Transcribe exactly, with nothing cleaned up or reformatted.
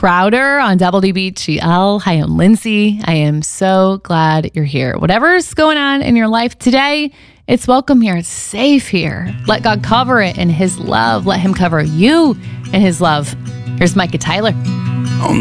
Crowder on W D B G L. Hi, I'm Lindsay. I am so glad you're here. Whatever's going on in your life today, it's welcome here. It's safe here. Let God cover it in his love. Let him cover you in his love. Here's Micah Tyler.